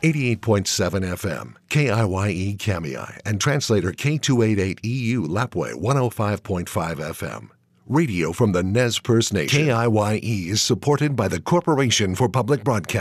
88.7 FM, KIYE Kamiai, and translator K288EU Lapwai 105.5 FM. Radio from the Nez Perce Nation. KIYE is supported by the Corporation for Public Broadcasting.